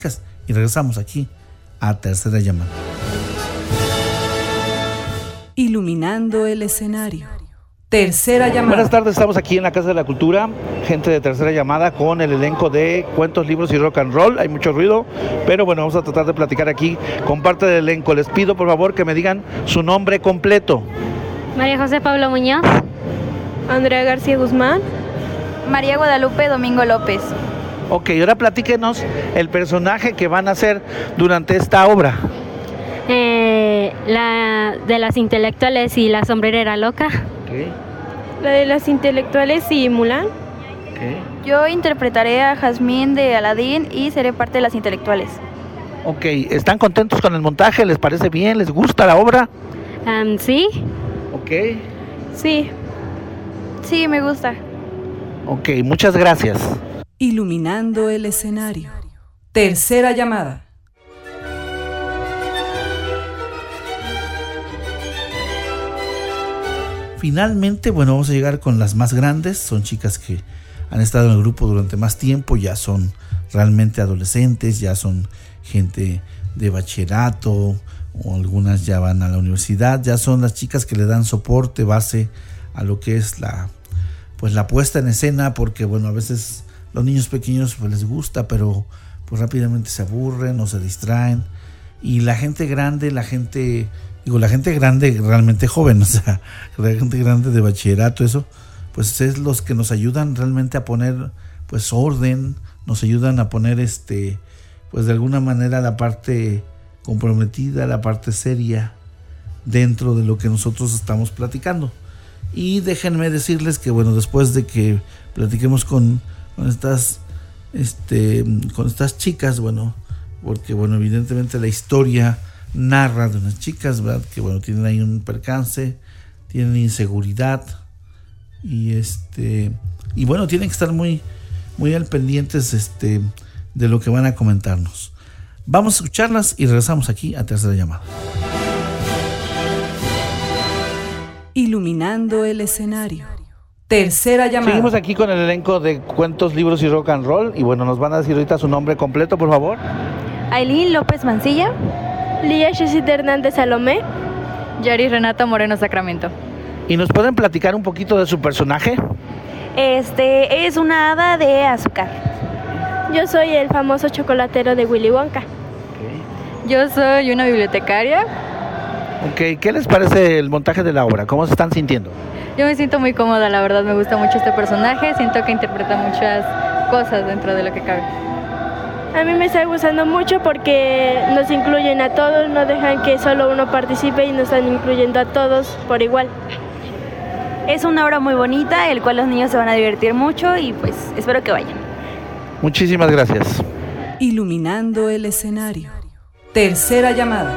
y regresamos aquí a Tercera Llamada. Iluminando el escenario. Tercera Llamada. Buenas tardes, estamos aquí en la Casa de la Cultura, gente de Tercera Llamada, con el elenco de Cuentos, Libros y Rock and Roll. Hay mucho ruido, pero bueno, vamos a tratar de platicar aquí con parte del elenco. Les pido por favor que me digan su nombre completo. María José Pablo Muñoz. Andrea García Guzmán. María Guadalupe Domingo López. Ok, ahora platíquenos el personaje que van a hacer durante esta obra. La de las intelectuales y la sombrerera loca. Okay. La de las intelectuales y Mulan. Okay. Yo interpretaré a Jazmín de Aladín y seré parte de las intelectuales. Ok, ¿están contentos con el montaje? ¿Les parece bien? ¿Les gusta la obra? Sí. Ok. Sí, me gusta. Ok, muchas gracias. Iluminando el escenario. Tercera Llamada. Finalmente, bueno, vamos a llegar con las más grandes. Son chicas que han estado en el grupo durante más tiempo, ya son realmente adolescentes, ya son gente de bachillerato, o algunas ya van a la universidad, ya son las chicas que le dan soporte, base a lo que es la puesta en escena, porque bueno, a veces los niños pequeños pues les gusta, pero pues rápidamente se aburren o se distraen, y la gente grande, la gente grande realmente joven, o sea, la gente grande de bachillerato, eso, pues es los que nos ayudan realmente a poner pues orden, nos ayudan a poner pues de alguna manera la parte comprometida, la parte seria dentro de lo que nosotros estamos platicando. Y déjenme decirles que bueno, después de que platiquemos con estas chicas, bueno, porque bueno, evidentemente la historia narra de unas chicas, ¿verdad? Que bueno, tienen ahí un percance, tienen inseguridad y bueno, tienen que estar muy muy al pendientes de lo que van a comentarnos. Vamos a escucharlas y regresamos aquí a Tercera Llamada. Iluminando el escenario. Tercera Llamada. Seguimos aquí con el elenco de Cuentos, Libros y Rock and Roll, y bueno, nos van a decir ahorita su nombre completo, por favor. Ailín López Mancilla. Lía Shesita Hernández Salomé. Yari Renata Moreno Sacramento. ¿Y nos pueden platicar un poquito de su personaje? Es una hada de azúcar. Yo soy el famoso chocolatero de Willy Wonka. Yo soy una bibliotecaria. Ok, ¿qué les parece el montaje de la obra? ¿Cómo se están sintiendo? Yo me siento muy cómoda, la verdad, me gusta mucho este personaje. Siento que interpreta muchas cosas dentro de lo que cabe. A mí me está gustando mucho porque nos incluyen a todos, no dejan que solo uno participe y nos están incluyendo a todos por igual. Es una obra muy bonita, el cual los niños se van a divertir mucho y pues espero que vayan. Muchísimas gracias. Iluminando el escenario. Tercera Llamada.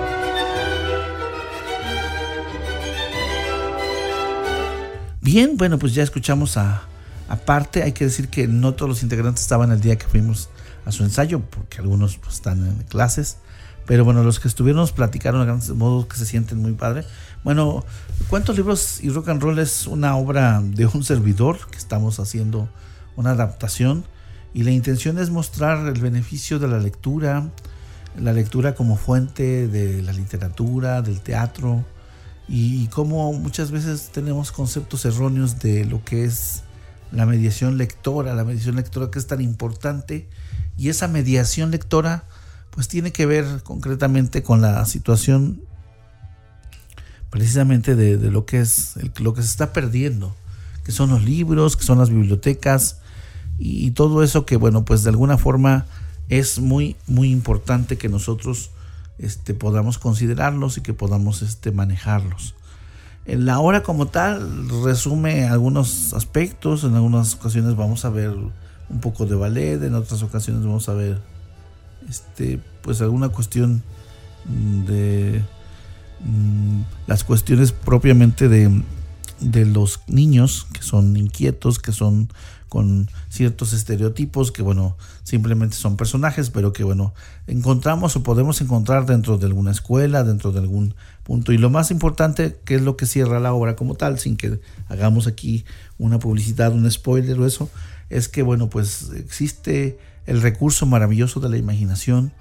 Bien, bueno, pues ya escuchamos aparte. Hay que decir que no todos los integrantes estaban el día que fuimos a su ensayo, porque algunos pues, están en clases, pero bueno, los que estuvieron nos platicaron a grandes modos que se sienten muy padre. Bueno, Cuentos, Libros y Rock and Roll es una obra de un servidor que estamos haciendo una adaptación, y la intención es mostrar el beneficio de la lectura como fuente de la literatura, del teatro, y cómo muchas veces tenemos conceptos erróneos de lo que es la mediación lectora que es tan importante, y esa mediación lectora pues tiene que ver concretamente con la situación precisamente de lo que es lo que se está perdiendo, que son los libros, que son las bibliotecas y todo eso que bueno, pues de alguna forma es muy muy importante que nosotros podamos considerarlos y que podamos manejarlos. En la obra como tal resume algunos aspectos. En algunas ocasiones vamos a ver un poco de ballet, en otras ocasiones vamos a ver pues alguna cuestión de las cuestiones propiamente de los niños que son inquietos, que son con ciertos estereotipos que bueno, simplemente son personajes, pero que bueno, encontramos o podemos encontrar dentro de alguna escuela, dentro de algún punto. Y lo más importante, que es lo que cierra la obra como tal, sin que hagamos aquí una publicidad, un spoiler o eso, es que bueno, pues existe el recurso maravilloso de la imaginación,